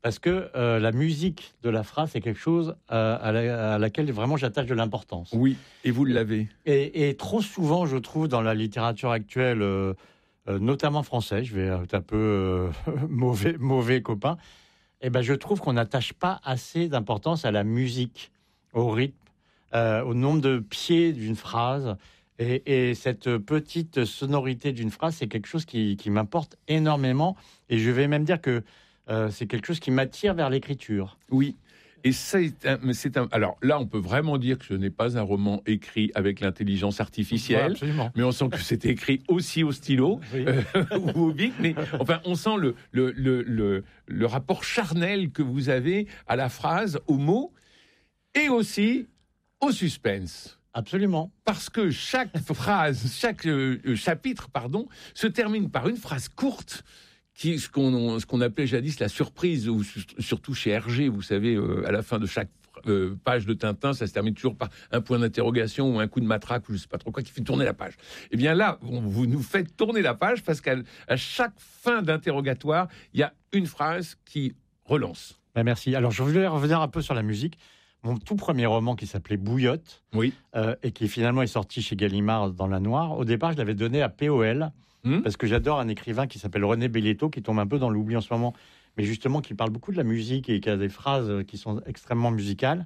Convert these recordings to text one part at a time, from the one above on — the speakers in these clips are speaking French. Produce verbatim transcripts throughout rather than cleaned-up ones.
parce que euh, la musique de la phrase, c'est quelque chose euh, à, la, à laquelle vraiment j'attache de l'importance. Oui, et vous l'avez. Et, et trop souvent, je trouve, dans la littérature actuelle, euh, euh, notamment française, je vais être un peu euh, mauvais, mauvais copain, eh ben, je trouve qu'on n'attache pas assez d'importance à la musique, au rythme, euh, au nombre de pieds d'une phrase. Et, et cette petite sonorité d'une phrase, c'est quelque chose qui, qui m'importe énormément. Et je vais même dire que euh, c'est quelque chose qui m'attire vers l'écriture. Oui. Et c'est un, c'est un. Alors là, on peut vraiment dire que ce n'est pas un roman écrit avec l'intelligence artificielle, Ouais, mais on sent que c'est écrit aussi au stylo oui. euh, ou au bic. Mais enfin, on sent le, le, le, le, le rapport charnel que vous avez à la phrase, au mot, et aussi au suspense. Absolument. Parce que chaque phrase, chaque euh, chapitre, pardon, se termine par une phrase courte. Qui, ce, qu'on, ce qu'on appelait jadis la surprise, ou surtout chez Hergé, vous savez, euh, à la fin de chaque euh, page de Tintin, ça se termine toujours par un point d'interrogation ou un coup de matraque, ou je ne sais pas trop quoi, qui fait tourner la page. Eh bien là, on, vous nous faites tourner la page parce qu'à à chaque fin d'interrogatoire, il y a une phrase qui relance. Ben merci. Alors, je voulais revenir un peu sur la musique. Mon tout premier roman qui s'appelait Bouillotte, oui. euh, et qui finalement est sorti chez Gallimard dans La Noire, au départ, je l'avais donné à P O L, Mmh. parce que j'adore un écrivain qui s'appelle René Belletto, qui tombe un peu dans l'oubli en ce moment, mais justement qui parle beaucoup de la musique et qui a des phrases qui sont extrêmement musicales.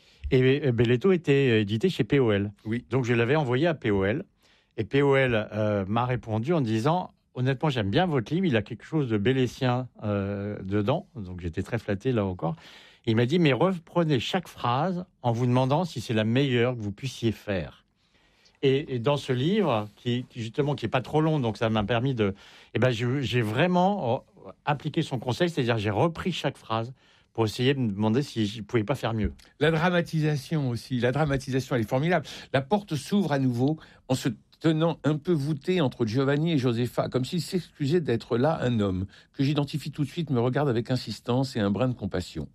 Et Belletto était édité chez P O L. Oui. Donc je l'avais envoyé à P O L. Et P O L euh, m'a répondu en disant « Honnêtement, j'aime bien votre livre, il a quelque chose de bellécien euh, dedans. » Donc j'étais très flatté là encore. Et il m'a dit « Mais reprenez chaque phrase en vous demandant si c'est la meilleure que vous puissiez faire. » Et, et dans ce livre, qui, qui justement qui est pas trop long, donc ça m'a permis de, eh ben je, j'ai vraiment appliqué son conseil, c'est-à-dire j'ai repris chaque phrase pour essayer de me demander si je pouvais pas faire mieux. La dramatisation aussi, la dramatisation, elle est formidable. La porte s'ouvre à nouveau en se tenant un peu voûté entre Giovanni et Josepha, comme s'il s'excusait d'être là un homme que j'identifie tout de suite, me regarde avec insistance et un brin de compassion.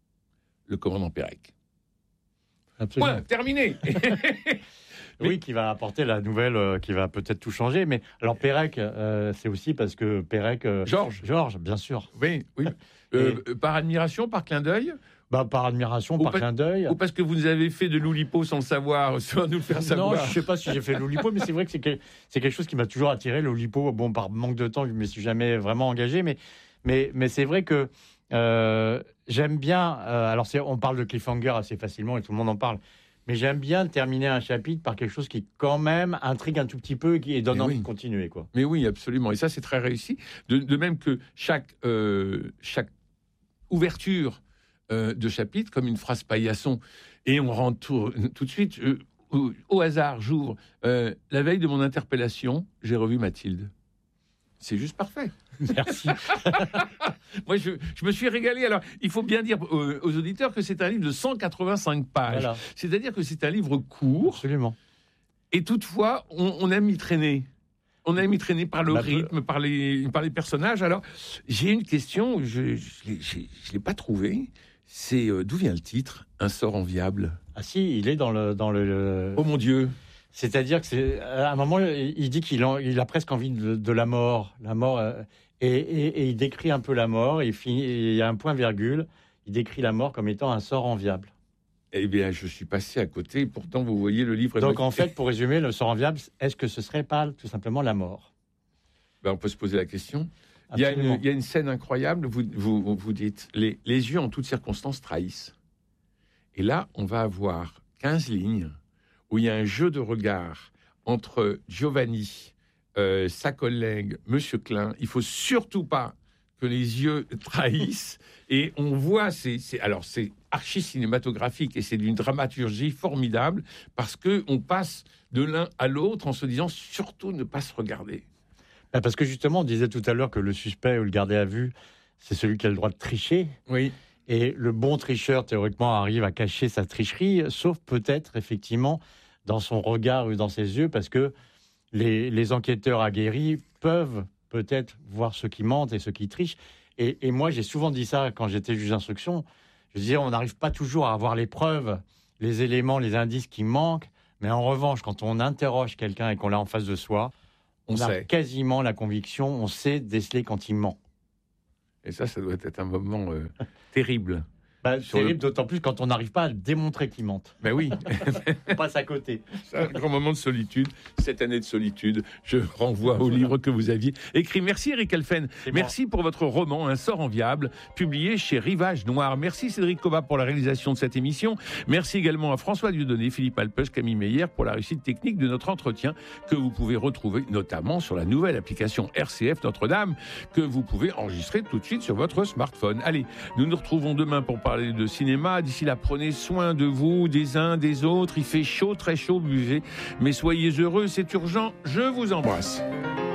Le commandant Pérec. Absolument. Point, terminé. Oui, mais... qui va apporter la nouvelle, euh, qui va peut-être tout changer. Mais alors Pérec, euh, c'est aussi parce que Pérec... Euh, Georges. Georges, bien sûr. Oui, oui. Euh, Et... Par admiration, par clin d'œil bah, par admiration, ou par pas, clin d'œil. Ou parce que vous nous avez fait de l'Oulipo sans le savoir, sans nous le faire savoir. Non, je ne sais pas si j'ai fait l'Oulipo, mais c'est vrai que c'est, que c'est quelque chose qui m'a toujours attiré, l'Oulipo. Bon, par manque de temps, je ne me suis jamais vraiment engagé, mais, mais, mais c'est vrai que euh, j'aime bien... Euh, alors, c'est, on parle de cliffhanger assez facilement et tout le monde en parle. Mais j'aime bien terminer un chapitre par quelque chose qui, quand même, intrigue un tout petit peu et qui donne mais envie oui. de continuer, quoi. Mais oui, absolument. Et ça, c'est très réussi. De, de même que chaque, euh, chaque ouverture euh, de chapitre, comme une phrase paillasson, et on rentre tout, tout de suite, euh, au, au hasard, j'ouvre. Euh, la veille de mon interpellation, j'ai revu Mathilde. C'est juste parfait. Merci. Moi, je, je me suis régalé. Alors, il faut bien dire aux, aux auditeurs que c'est un livre de cent quatre-vingt-cinq pages. Voilà. C'est-à-dire que c'est un livre court. Absolument. Et toutefois, on, on aime y traîner. On aime y traîner par le bah, rythme, par les, par les personnages. Alors, j'ai une question, je ne l'ai pas trouvée. C'est euh, d'où vient le titre « Un sort enviable » ? Ah si, il est dans le... Dans le... Oh mon Dieu. C'est-à-dire que c'est à un moment, il dit qu'il en, il a presque envie de, de la mort, la mort, euh, et, et, et il décrit un peu la mort. Et il, finit, et il y a un point virgule. Il décrit la mort comme étant un sort enviable. Eh bien, je suis passé à côté. Pourtant, vous voyez le livre. Donc, en fait, pour résumer, le sort enviable, est-ce que ce serait pas tout simplement la mort ? Ben, on peut se poser la question. Il y, a une, il y a une scène incroyable. Vous, vous, vous dites les, les yeux en toutes circonstances trahissent. Et là, on va avoir quinze lignes. Où il y a un jeu de regard entre Giovanni, euh, sa collègue, Monsieur Klein. Il faut surtout pas que les yeux trahissent. Et on voit, c'est, c'est, alors c'est archi cinématographique et c'est d'une dramaturgie formidable parce que on passe de l'un à l'autre en se disant surtout ne pas se regarder. Parce que justement, on disait tout à l'heure que le suspect ou le gardé à vue, c'est celui qui a le droit de tricher. Oui. Et le bon tricheur, théoriquement, arrive à cacher sa tricherie, sauf peut-être, effectivement, dans son regard ou dans ses yeux, parce que les, les enquêteurs aguerris peuvent peut-être voir ceux qui mentent et ceux qui trichent. Et, et moi, j'ai souvent dit ça quand j'étais juge d'instruction. Je disais, on n'arrive pas toujours à avoir les preuves, les éléments, les indices qui manquent. Mais en revanche, quand on interroge quelqu'un et qu'on l'a en face de soi, on, on a quasiment la conviction, on sait déceler quand il ment. Et ça, ça doit être un moment euh, terrible. Bah, terrible, le... d'autant plus quand on n'arrive pas à démontrer qu'il mente. Ben oui. On passe à côté. C'est un grand moment de solitude. Cette année de solitude, je renvoie au livre que vous aviez écrit. Merci Eric Elfen. Merci pour votre roman Un sort enviable, publié chez Rivage Noir. Merci Cédric Cobat pour la réalisation de cette émission. Merci également à François Dieudonné, Philippe Alpeuch, Camille Meyer pour la réussite technique de notre entretien que vous pouvez retrouver notamment sur la nouvelle application R C F Notre-Dame que vous pouvez enregistrer tout de suite sur votre smartphone. Allez, nous nous retrouvons demain pour parler parler de cinéma. D'ici là, prenez soin de vous, des uns, des autres. Il fait chaud, très chaud, buvez. Mais soyez heureux, c'est urgent. Je vous embrasse.